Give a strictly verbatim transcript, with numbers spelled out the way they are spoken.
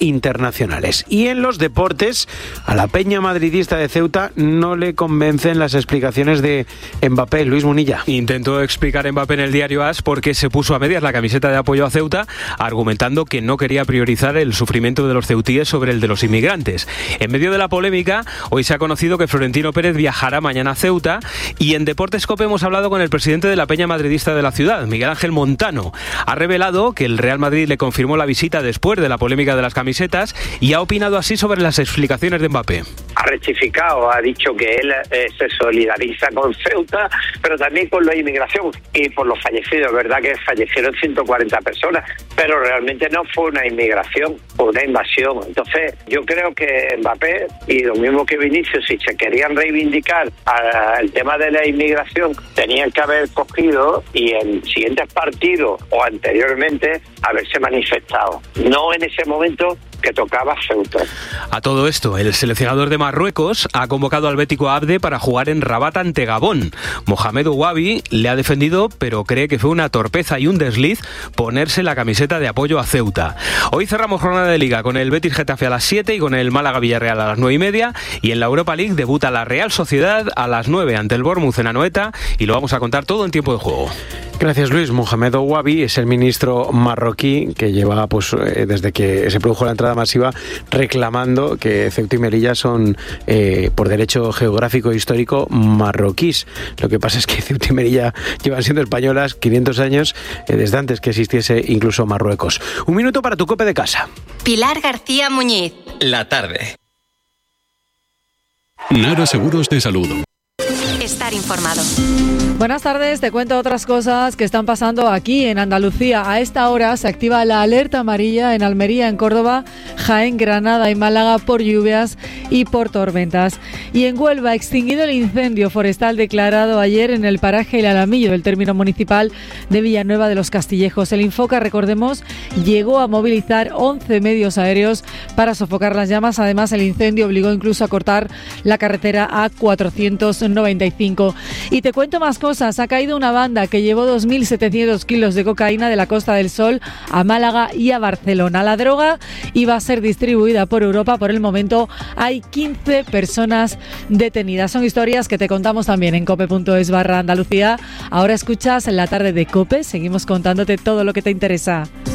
internacionales. Y en los deportes, a la peña madridista de Ceuta no le convencen las explicaciones de Mbappé. Luis Munilla. Intentó explicar Mbappé en el diario AS por qué se puso a medias la camiseta de apoyo a Ceuta, argumentando que no quería priorizar el sufrimiento de los ceutíes sobre el de los inmigrantes. En medio de la polémica, hoy se ha conocido que Florentino Pérez viajará mañana a Ceuta, y en Deportes COPE hemos hablado con el presidente de la peña madridista de la ciudad, Miguel Ángel Montano. Ha revelado que el Real Madrid le confirmó la visita después de la polémica de las camisetas y ha opinado así sobre las explicaciones de Mbappé. Ha rectificado, ha dicho que él eh, se solidariza con Ceuta, pero también con la inmigración y por los fallecidos. Es verdad que fallecieron ciento cuarenta personas, pero realmente no fue una inmigración, fue una invasión. Entonces, yo creo que Mbappé y lo mismo que Vinicius, si se querían reivindicar al tema de la inmigración, tenían que haber cogido y en siguientes partidos o anteriormente haberse manifestado. No en ese momento que tocaba Ceuta. A todo esto, el seleccionador de Marruecos ha convocado al bético Abde para jugar en Rabat ante Gabón. Mohamed Ouabi le ha defendido, pero cree que fue una torpeza y un desliz ponerse la camiseta de apoyo a Ceuta. Hoy cerramos jornada de Liga con el Betis Getafe a las siete y con el Málaga Villarreal a las nueve y media, y en la Europa League debuta la Real Sociedad a las nueve ante el Bournemouth en Anoeta, y lo vamos a contar todo en tiempo de juego. Gracias, Luis. Mohamed Ouabi es el ministro marroquí que lleva, pues, desde que se produjo la entrada masiva, reclamando que Ceuta y Melilla son, eh, por derecho geográfico e histórico, marroquíes. Lo que pasa es que Ceuta y Melilla llevan siendo españolas quinientos años, eh, desde antes que existiese incluso Marruecos. Un minuto para tu cope de casa. Pilar García Muñiz. La tarde. Nara Seguros de Salud. Estar informado. Buenas tardes, te cuento otras cosas que están pasando aquí en Andalucía. A esta hora se activa la alerta amarilla en Almería, en Córdoba, Jaén, Granada y Málaga por lluvias y por tormentas. Y en Huelva, extinguido el incendio forestal declarado ayer en el paraje El Alamillo del término municipal de Villanueva de los Castillejos. El Infoca, recordemos, llegó a movilizar once medios aéreos para sofocar las llamas. Además, el incendio obligó incluso a cortar la carretera A cuatrocientos noventa y cinco. Y te cuento más cosas. Ha caído una banda que llevó dos mil setecientos kilos de cocaína de la Costa del Sol a Málaga y a Barcelona. La droga iba a ser distribuida por Europa. Por el momento hay quince personas detenidas. Son historias que te contamos también en cope.es barra Andalucía. Ahora escuchas en la tarde de COPE. Seguimos contándote todo lo que te interesa.